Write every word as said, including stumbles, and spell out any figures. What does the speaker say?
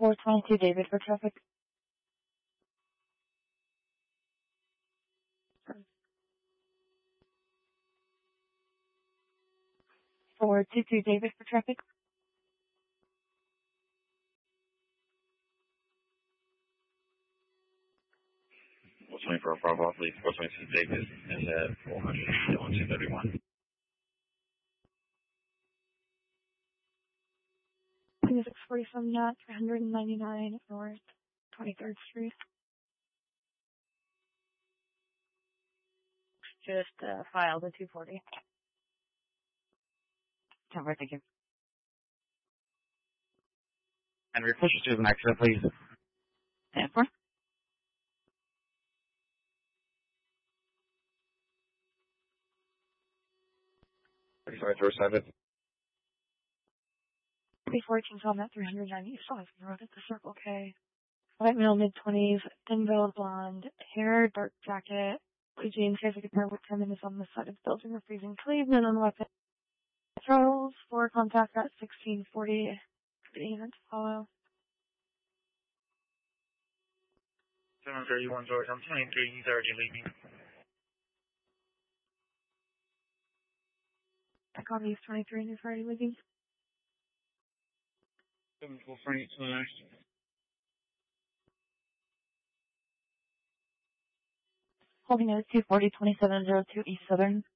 four twenty-two David for traffic. four twenty-two David for traffic. four twenty-four Bravo, please. four twenty-two David and uh, four hundred one two thirty-one. six forty-seven knot, three ninety-nine North twenty-third Street. Just uh, file the two forty. Cover, thank you. And we push it to the next step, please. And four. Sorry, throw seven. three fourteen on that three ninety-five Road at the Circle K. White male, mid twenties, thin-veiled blonde, hair, dark jacket, blue jeans, has a guitar with ten minutes on the side of the building, refusing to leave, and on weapon. Charles, for contact at sixteen forty, being to follow. seven thirty-one George, I'm twenty-three thirty leaving. I call these twenty-three New Friday leaving. seven four three two. Holding at two forty, twenty-seven oh two East Southern.